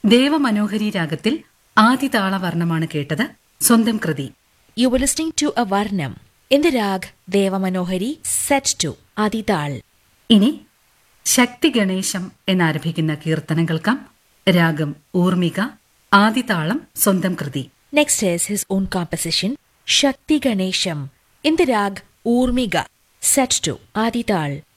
ദേവമനോഹരി രാഗത്തിൽ ആദിതാളവർണ്ണമാണ് കേട്ടത്. സ്വന്തം കൃതി. You were listening to a Varnam in the rag Devamanohari set to Adital. ഇനി ശക്തി ഗണേശം എന്നാരംഭിക്കുന്ന കീർത്തനം കേൾക്കാം. രാഗം ഊർമിക, ആദിതാളം സ്വന്തം കൃതി. Next is his own composition, Shakti Ganesham in the rag Urmiga set to Adital.